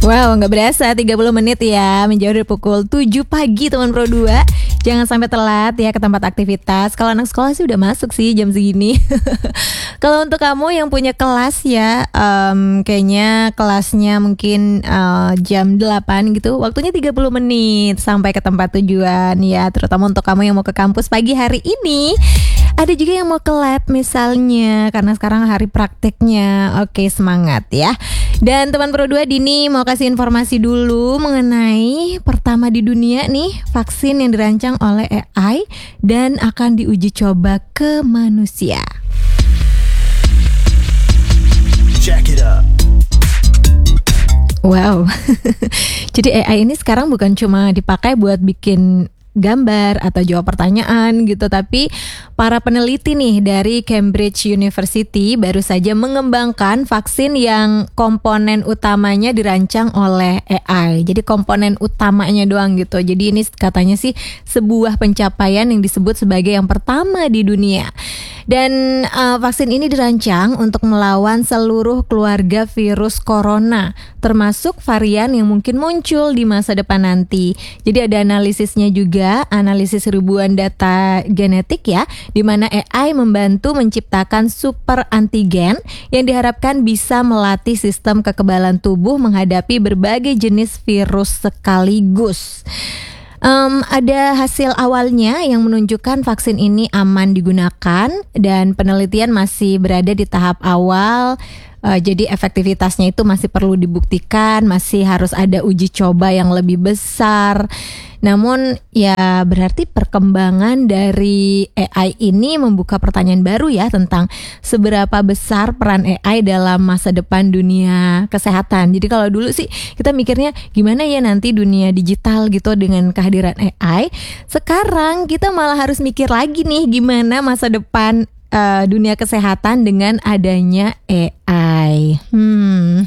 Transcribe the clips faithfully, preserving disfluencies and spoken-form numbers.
Wow, nggak berasa tiga puluh menit ya, menjauh dari pukul tujuh pagi teman Pro dua. Jangan sampai telat ya ke tempat aktivitas. Kalau anak sekolah sih udah masuk sih jam segini. Kalau untuk kamu yang punya kelas ya, em, kayaknya kelasnya mungkin eh, jam delapan gitu. Waktunya tiga puluh menit sampai ke tempat tujuan ya. Terutama untuk kamu yang mau ke kampus pagi hari ini. Ada juga yang mau ke lab misalnya, karena sekarang hari prakteknya. Oke, semangat ya. Dan teman Pro dua, Dini mau kasih informasi dulu mengenai pertama di dunia nih, vaksin yang dirancang oleh A I dan akan diuji coba ke manusia. Check it out. Wow. Jadi A I ini sekarang bukan cuma dipakai buat bikin gambar atau jawab pertanyaan gitu, tapi para peneliti nih dari Cambridge University baru saja mengembangkan vaksin yang komponen utamanya dirancang oleh A I. Jadi komponen utamanya doang gitu. Jadi ini katanya sih sebuah pencapaian yang disebut sebagai yang pertama di dunia. Dan uh, vaksin ini dirancang untuk melawan seluruh keluarga virus corona, termasuk varian yang mungkin muncul di masa depan nanti. Jadi ada analisisnya juga, analisis ribuan data genetik ya, di mana A I membantu menciptakan super antigen yang diharapkan bisa melatih sistem kekebalan tubuh menghadapi berbagai jenis virus sekaligus. Um, ada hasil awalnya yang menunjukkan vaksin ini aman digunakan dan penelitian masih berada di tahap awal. Uh, jadi efektivitasnya itu masih perlu dibuktikan, masih harus ada uji coba yang lebih besar. Namun ya berarti perkembangan dari A I ini membuka pertanyaan baru ya tentang seberapa besar peran A I dalam masa depan dunia kesehatan. Jadi kalau dulu sih kita mikirnya gimana ya nanti dunia digital gitu dengan kehadiran A I. Sekarang kita malah harus mikir lagi nih gimana masa depan Uh, dunia kesehatan dengan adanya A I. Hmm.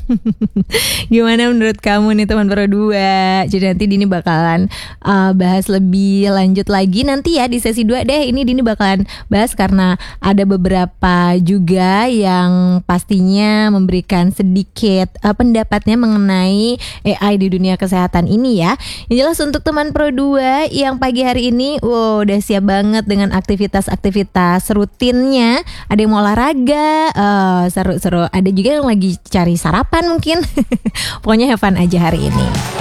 Gimana menurut kamu nih teman Pro dua? Jadi nanti Dini bakalan uh, bahas lebih lanjut lagi nanti ya di sesi dua deh. Ini Dini bakalan bahas karena ada beberapa juga yang pastinya memberikan sedikit uh, pendapatnya mengenai A I di dunia kesehatan ini ya. Yang jelas untuk teman Pro dua yang pagi hari ini wow, udah siap banget dengan aktivitas-aktivitas rutinnya. Ada yang mau olahraga, uh, seru-seru. Ada juga yang lagi cari sarapan mungkin. Pokoknya have fun aja hari ini.